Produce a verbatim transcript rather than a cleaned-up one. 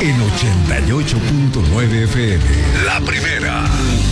en ochenta y ocho punto nueve F M. La primera.